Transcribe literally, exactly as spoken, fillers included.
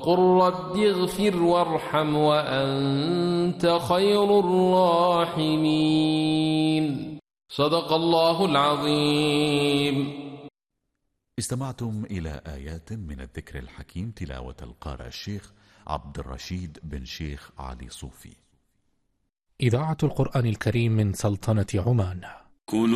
وقل رب اغفر وارحم وأنت خير الراحمين. صدق الله العظيم. استمعتم إلى آيات من الذكر الحكيم، تلاوة القارئ الشيخ عبد الرشيد بن شيخ علي صوفي. إذاعة القرآن الكريم من سلطنة عمان.